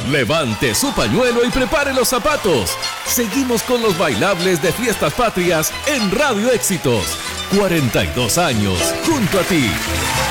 Levante su pañuelo y prepare los zapatos. Seguimos con los bailables de Fiestas Patrias en Radio Éxitos. 42 años junto a ti.